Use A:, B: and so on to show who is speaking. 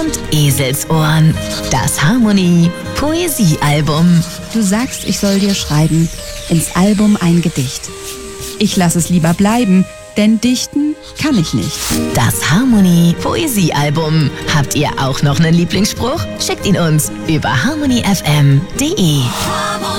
A: und Eselsohren. Das Harmonie Poesiealbum.
B: Du sagst, ich soll dir schreiben, ins Album ein Gedicht. Ich lasse es lieber bleiben, denn dichten kann ich nicht.
A: Das Harmonie Poesiealbum. Habt ihr auch noch einen Lieblingsspruch? Schickt ihn uns über harmonyfm.de.